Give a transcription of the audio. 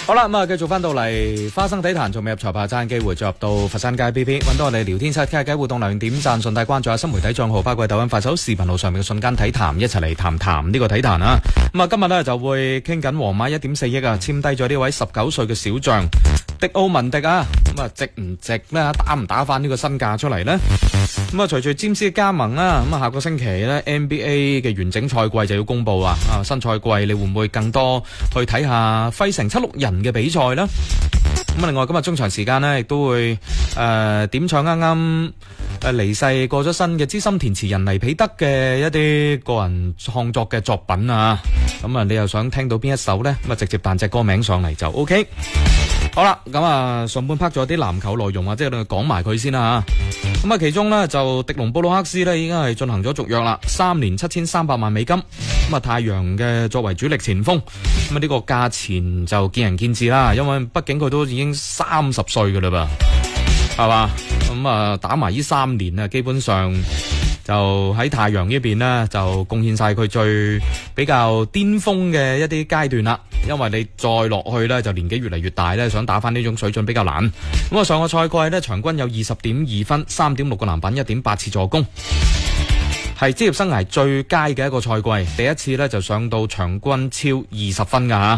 好啦，咁啊，繼續翻到嚟花生體壇，仲未入裁判爭機會，再入到佛山街 PP， 揾到我哋聊天室傾下偈互動，留言點讚，順帶關注下新媒體賬號，包括抖音、快手、視頻號上面嘅瞬間體壇，一齊嚟談呢個體壇啊！咁啊，今日呢就會傾緊皇馬 1.4 億啊，簽低咗呢位19歲嘅小將迪奧文迪啊，咁啊值唔值呢？打唔打翻呢個身價出嚟呢？咁啊，隨住詹士嘅加盟啦，咁啊下個星期呢 NBA 嘅完整賽季就要公布啊！新賽季你會唔會更多去睇下費城76人嘅比賽呢？咁另外今日中場時間呢，亦都會點唱啱啱離世過咗身嘅資深填詞人黎彼得嘅一啲個人創作嘅作品啊！咁啊，你又想聽到邊一首呢？咁啊，直接彈隻歌名上嚟就 OK。好啦，咁啊上半 part 仲有啲籃球內容啊，即係講埋佢先啦吓。咁啊，其中呢，就迪隆布魯克斯呢已經係進行咗續約啦，3年7300萬美金。咁啊，太陽嘅作為主力前鋒，咁啊呢個價錢就見仁見智啦，因為畢竟佢都已經30歲噶啦噃，係嘛？咁啊打埋呢3年啊，基本上就喺太陽呢邊呢，就貢獻晒佢最比較巔峰嘅一啲階段啦。因為你再落去呢，就年紀越嚟越大呢，想打翻呢種水準比較難。咁啊，上個賽季呢，場均有20.2分、3.6個籃板、1.8次助攻，係職業生涯最佳嘅一個賽季。第一次呢，就上到場均超20分噶吓。